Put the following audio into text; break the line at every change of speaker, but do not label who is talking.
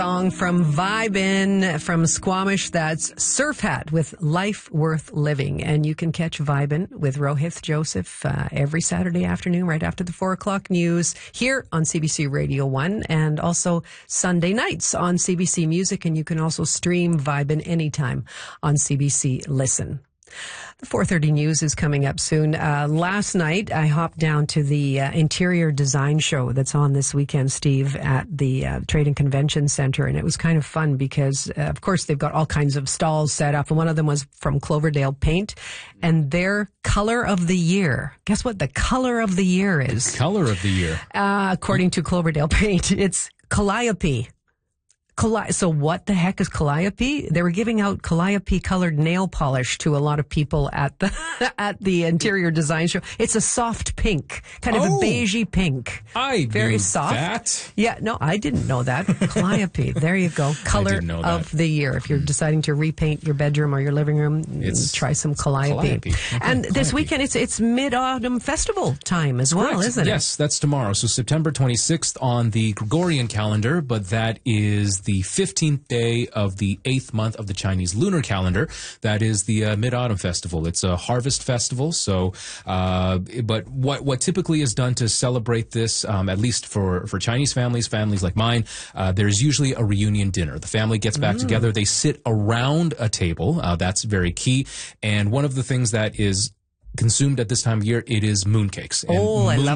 Song from Vibin from Squamish. That's Surf Hat with Life Worth Living. And you can catch Vibin with Rohith Joseph every Saturday afternoon right after the 4 o'clock news here on CBC Radio 1 and also Sunday nights on CBC Music. And you can also stream Vibin anytime on CBC Listen. The 4:30 news is coming up soon. Last night, I hopped down to the interior design show that's on this weekend, Steve, at the Trade and Convention Center. And it was kind of fun because, of course, they've got all kinds of stalls set up. And one of them was from Cloverdale Paint. And their color of the year. Guess what the color of the year is?
Color of the year.
According to Cloverdale Paint, it's Calliope. So what the heck is Calliope? They were giving out Calliope colored nail polish to a lot of people at the interior design show. It's a soft pink, kind of a beigey pink.
Very
soft.
That?
Yeah, no, I didn't know that. Calliope. There you go. Color of the year. If you're deciding to repaint your bedroom or your living room, try some Calliope.
Okay,
and this weekend, it's Mid-Autumn Festival time as well,
Correct.
Isn't it?
Yes, that's tomorrow. So September 26th on the Gregorian calendar, but that is the 15th day of the 8th month of the Chinese lunar calendar. That is the Mid-Autumn Festival. It's a harvest festival. So, but what typically is done to celebrate this, at least for Chinese families like mine, there's usually a reunion dinner. The family gets back together. They sit around a table. That's very key. And one of the things that is consumed at this time of year, it is mooncakes.
Oh, I love